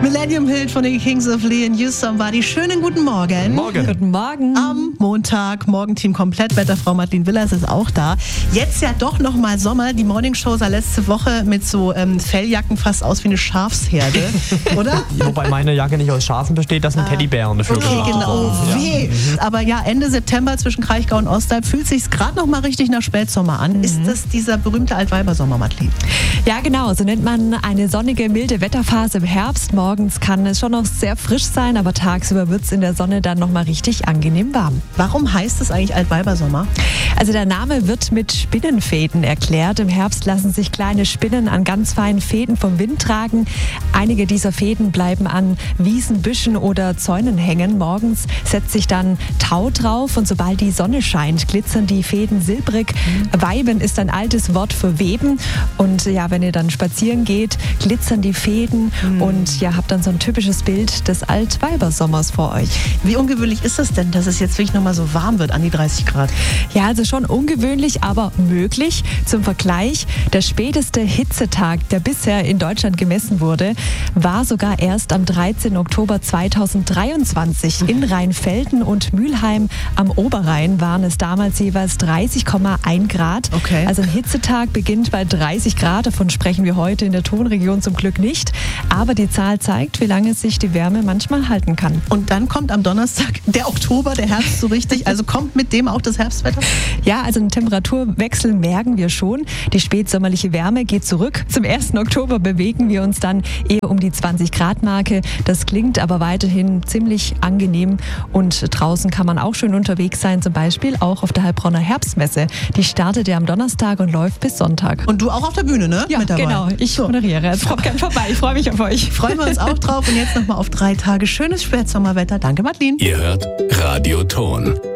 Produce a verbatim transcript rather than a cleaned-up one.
Millennium Hit von den Kings of Leon, You Somebody. Schönen guten Morgen. Morgen. Guten Morgen. Am Montag, Morgenteam komplett. Wetterfrau Madeleine Willers ist auch da. Jetzt ja doch noch mal Sommer. Die Morningshow sah letzte Woche mit so ähm, Felljacken fast aus wie eine Schafsherde, oder? Wobei meine Jacke nicht aus Schafen besteht, das sind Teddybären dafür. Okay, genau. Oh, weh. Aber ja, Ende September zwischen Kraichgau und Ostalb fühlt sich's gerade noch mal richtig nach Spätsommer an. Mhm. Ist das dieser berühmte Altweibersommer, Madeleine? Ja, genau. So nennt man eine sonnige, milde Wetterphase im Herbst. Morgens kann es schon noch sehr frisch sein, aber tagsüber wird es in der Sonne dann noch mal richtig angenehm warm. Warum heißt es eigentlich Altweibersommer? Also der Name wird mit Spinnenfäden erklärt. Im Herbst lassen sich kleine Spinnen an ganz feinen Fäden vom Wind tragen. Einige dieser Fäden bleiben an Wiesen, Büschen oder Zäunen hängen. Morgens setzt sich dann Tau drauf und sobald die Sonne scheint, glitzern die Fäden silbrig. Mhm. Weiben ist ein altes Wort für Weben. Und ja, wenn ihr dann spazieren geht, glitzern die Fäden mhm. und ja, habt dann so ein typisches Bild des Altweibersommers vor euch. Wie ungewöhnlich ist das denn, dass es jetzt wirklich nochmal so warm wird, an die dreißig Grad? Ja, also schon ungewöhnlich, aber möglich. Zum Vergleich, der späteste Hitzetag, der bisher in Deutschland gemessen wurde, war sogar erst am dreizehnten Oktober zweitausenddreiundzwanzig. Mhm. In Rheinfelden und Mülheim am Oberrhein waren es damals jeweils dreißig Komma eins Grad. Okay. Also ein Hitzetag beginnt bei dreißig Grad, davon sprechen wir heute in der Tonregion zum Glück nicht. Aber die Zahl zeigt, wie lange sich die Wärme manchmal halten kann. Und dann kommt am Donnerstag der Oktober, der Herbst so richtig. Also kommt mit dem auch das Herbstwetter? Ja, also einen Temperaturwechsel merken wir schon. Die spätsommerliche Wärme geht zurück. Zum ersten Oktober bewegen wir uns dann eher um die zwanzig Grad Marke. Das klingt aber weiterhin ziemlich angenehm. Und draußen kann man auch schön unterwegs sein, zum Beispiel auch auf der Heilbronner Herbstmesse. Die startet ja am Donnerstag und läuft bis Sonntag. Und du auch auf der Bühne, ne? Ja, mit dabei. Genau. Ich so. moderiere. Also kommt gerne vorbei. Ich freue mich auf euch. Freuen wir uns auch drauf. Und jetzt nochmal auf drei Tage schönes Spätsommerwetter. Danke, Madeleine. Ihr hört Radio Ton.